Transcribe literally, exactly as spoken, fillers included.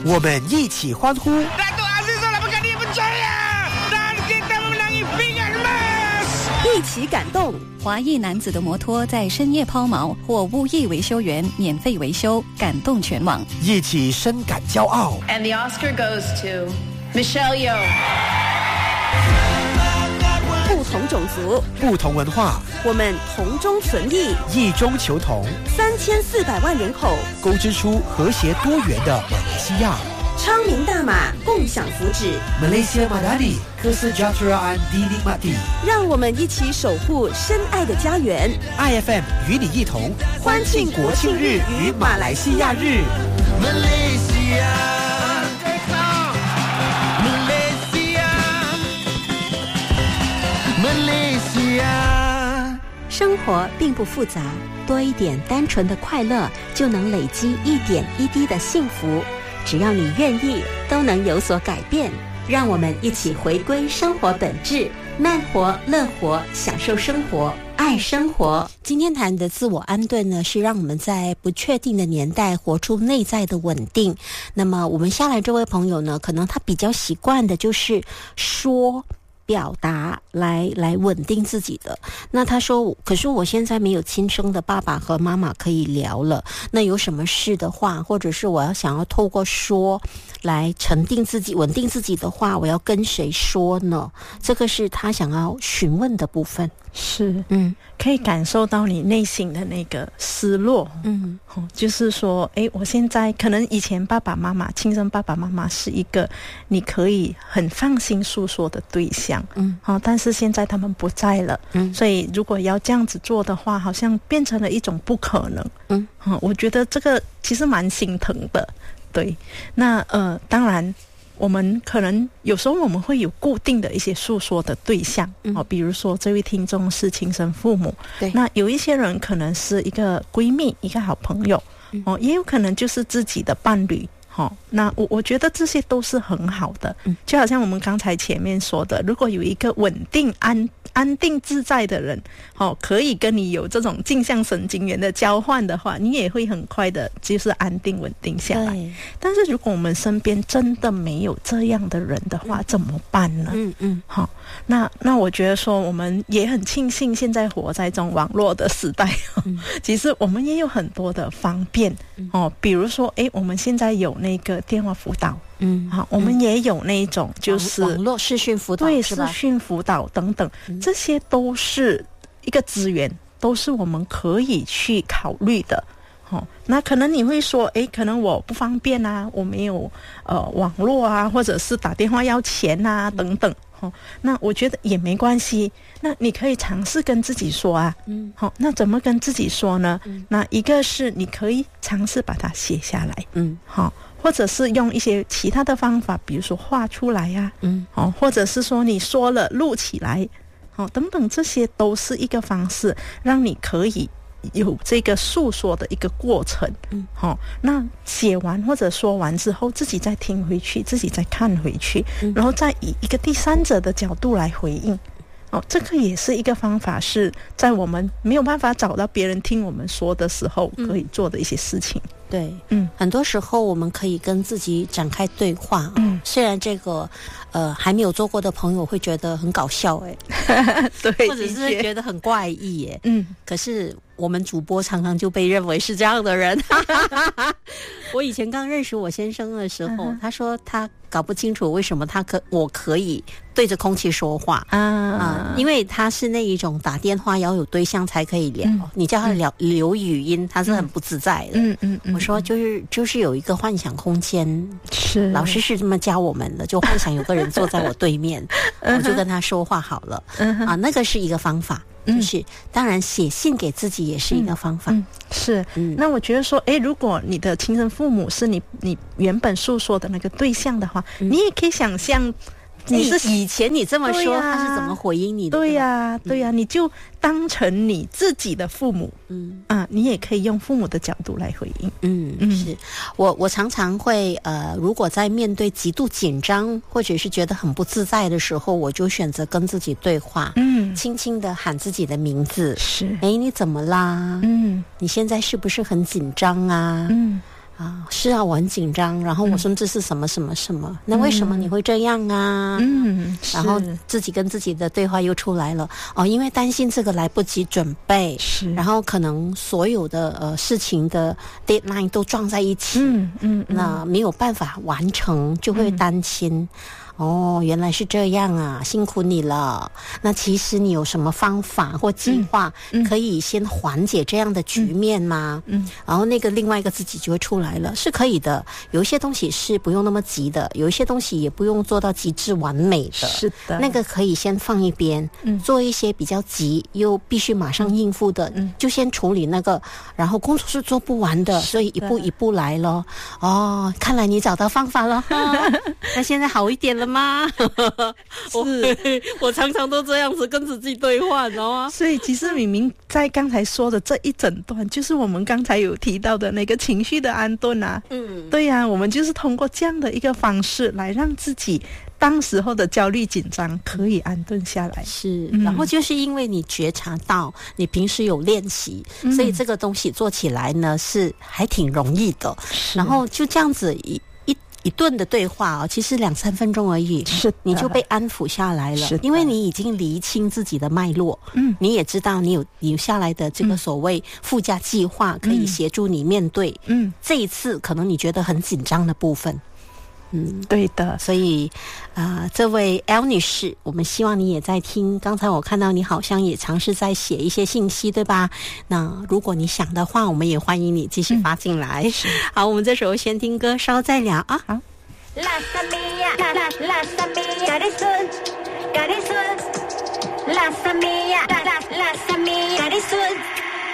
我们一起欢呼。 一起感动，华裔男子的摩托在深夜抛锚，或无意维修员免费维修，感动全网。 一起深感骄傲。 And the Oscar goes to Michelle Yeoh。 不同种族， 不同文化， 我们同中存异， 异中求同。 三千四百万人口， 勾织出和谐多元的马来西亚。 昌明大马，共享福祉。 Malaysia Madani Kesejahteraan Dinikmati。 让我们一起守护深爱的家园。 I F M 与你一同欢庆国庆日与马来西亚日。 Malaysia Malaysia。 生活并不复杂，多一点单纯的快乐，就能累积一点一滴的幸福。只要你愿意，都能有所改变。让我们一起回归生活本质，慢活、乐活，享受生活，爱生活。今天谈的自我安顿呢，是让我们在不确定的年代活出内在的稳定。那么我们下来这位朋友呢，可能他比较习惯的就是说表达来来稳定自己的。那他说，可是我现在没有亲生的爸爸和妈妈可以聊了，那有什么事的话，或者是我要想要透过说来沉定自己、稳定自己的话，我要跟谁说呢？这个是他想要询问的部分。 是，嗯，可以感受到你内心的那个失落，嗯，哦，就是说，哎，我现在可能以前爸爸妈妈、亲生爸爸妈妈是一个你可以很放心诉说的对象，嗯，哦，但是现在他们不在了，嗯，所以如果要这样子做的话，好像变成了一种不可能，嗯，哦，我觉得这个其实蛮心疼的，对，那呃，当然。我们可能有时候我们会有固定的一些诉说的对象，嗯，哦，比如说这位听众是亲生父母，对，那有一些人可能是一个闺蜜、一个好朋友，嗯，哦，也有可能就是自己的伴侣，哦，那我我觉得这些都是很好的，嗯，就好像我们刚才前面说的，如果有一个稳定安安定自在的人，哦，可以跟你有这种镜像神经元的交换的话，你也会很快的就是安定稳定下来。但是如果我们身边真的没有这样的人的话，嗯，怎么办呢？嗯嗯，好，哦，那那我觉得说我们也很庆幸现在活在这种网络的时代，哦，嗯，其实我们也有很多的方便，哦，比如说哎，我们现在有那个电话辅导。嗯，好，我们也有那种就是网络视讯辅导， 对，视讯辅导等等，嗯，这些都是一个资源，都是我们可以去考虑的。哦，那可能你会说，诶，可能我不方便啊，我没有呃网络啊，或者是打电话要钱啊等等。哦，那我觉得也没关系，那你可以尝试跟自己说啊。嗯，好，那怎么跟自己说呢？嗯，那一个是你可以尝试把它写下来。嗯，好。或者是用一些其他的方法，比如说画出来呀，啊，嗯，哦，或者是说你说了录起来，哦，等等，这些都是一个方式，让你可以有这个诉说的一个过程，嗯，好，那写完或者说完之后，自己再听回去，自己再看回去，嗯，然后再以一个第三者的角度来回应。哦，这个也是一个方法，是在我们没有办法找到别人听我们说的时候可以做的一些事情。嗯， 对，嗯，很多时候我们可以跟自己展开对话，嗯，虽然这个呃还没有做过的朋友会觉得很搞笑，哎，对，或者是觉得很怪异，哎，嗯，可是我们主播常常就被认为是这样的人。我以前刚认识我先生的时候，嗯，他说他搞不清楚为什么他可我可以对着空气说话啊，啊，因为他是那一种打电话要有对象才可以聊，嗯，你叫他聊，嗯，留语音，他是很不自在的。嗯嗯嗯，我说就是就是有一个幻想空间，是老师是这么教我们的，就幻想有个人坐在我对面，我就跟他说话好了，嗯，啊，那个是一个方法。就是，当然写信给自己也是一个方法。嗯嗯，是，嗯，那我觉得说，哎，如果你的亲生父母是你你原本诉说的那个对象的话，嗯，你也可以想象。你是以前你这么说，他是怎么回应你的？对呀，啊，对呀，啊嗯，你就当成你自己的父母，嗯啊，你也可以用父母的角度来回应。嗯嗯，是我我常常会呃，如果在面对极度紧张或者是觉得很不自在的时候，我就选择跟自己对话，嗯，轻轻的喊自己的名字，是，哎，你怎么啦？嗯，你现在是不是很紧张啊？嗯。 啊，是啊，我很紧张，然后我甚至是什么什么什么，嗯、那为什么你会这样啊？嗯，然后自己跟自己的对话又出来了哦，因为担心这个来不及准备， 是， 然后可能所有的呃事情的 deadline 都撞在一起， 嗯嗯，嗯那没有办法完成，就会担心。嗯哦，原来是这样啊，辛苦你了。那其实你有什么方法或计划、嗯嗯、可以先缓解这样的局面吗？嗯，然后那个另外一个自己就会出来了，是可以的。有一些东西是不用那么急的，有一些东西也不用做到极致完美的。 是的， 那个可以先放一边，嗯，做一些比较急又必须马上应付的，嗯，就先处理那个。然后工作是做不完的，所以一步一步来咯。哦，看来你找到方法了，那现在好一点了吗？是，我常常都这样子跟自己对话，你知道吗？ 所以其实明明在刚才说的这一整段，就是我们刚才有提到的那个情绪的安顿啊。嗯，对呀、啊，我们就是通过这样的一个方式来让自己当时候的焦虑紧张可以安顿下来。 是、嗯，然后就是因为你觉察到你平时有练习、嗯，所以这个东西做起来呢是还挺容易的。然后就这样子一。一顿的对话哦，其实两三分钟而已， 是你就被安抚下来了，因为你已经厘清自己的脉络，嗯，你也知道你有有下来的这个所谓附加计划、嗯、可以协助你面对，嗯，这一次可能你觉得很紧张的部分。嗯， 对的， 所以，呃，这位 L 女士，我们希望你也在听。刚才我看到你好像也尝试在写一些信息，对吧？那如果你想的话，我们也欢迎你继续发进来。嗯、好，我们这时候先听歌，稍后再聊啊。好。 La